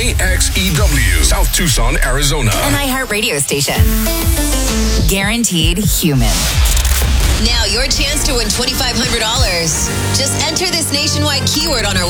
KXEW, South Tucson, Arizona. An iHeart radio station. Guaranteed human. Now your chance to win $2,500. Just enter this nationwide keyword on our